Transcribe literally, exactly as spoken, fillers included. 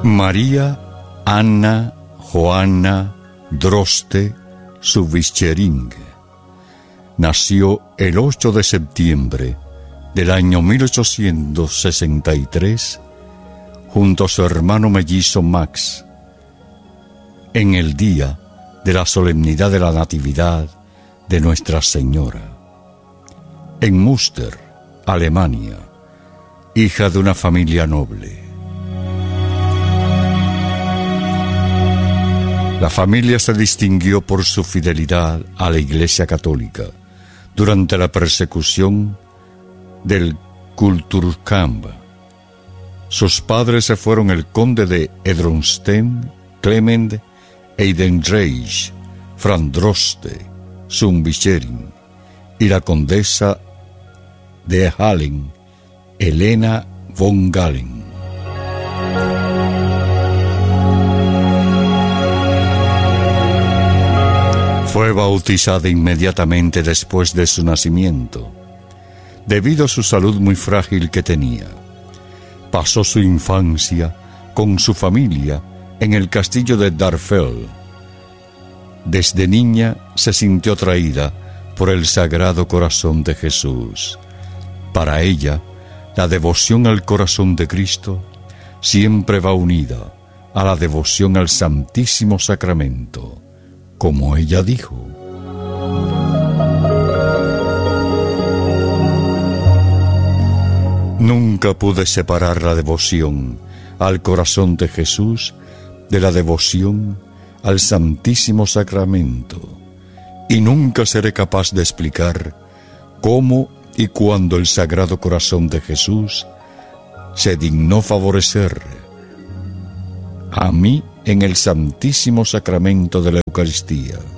María Anna Johanna Droste Subvischering nació el ocho de septiembre del año mil ochocientos sesenta y tres junto a su hermano mellizo Max, en el día de la solemnidad de la Natividad de Nuestra Señora, en Münster, Alemania, hija de una familia noble. La familia se distinguió por su fidelidad a la Iglesia Católica durante la persecución del Kulturkampf. Sus padres se fueron el conde de Edronstein, Clement Heidenreich, Franz Droste Subvischering, y la condesa de Hallen, Helena von Galen. Fue bautizada inmediatamente después de su nacimiento, debido a su salud muy frágil que tenía. Pasó su infancia con su familia en el castillo de Darfeld. Desde niña se sintió atraída por el Sagrado Corazón de Jesús. Para ella, la devoción al corazón de Cristo siempre va unida a la devoción al Santísimo Sacramento, como ella dijo. Nunca pude separar la devoción al corazón de Jesús de la devoción al Santísimo Sacramento, y nunca seré capaz de explicar cómo y cuándo el Sagrado Corazón de Jesús se dignó favorecer a mí en el Santísimo Sacramento de la Eucaristía.